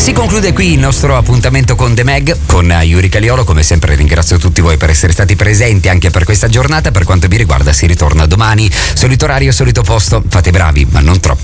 Si conclude qui il nostro appuntamento con The Mag, con Yuri Caliolo. Come sempre ringrazio tutti voi per essere stati presenti anche per questa giornata. Per quanto mi riguarda si ritorna domani, solito orario, solito posto. Fate bravi, ma non troppo.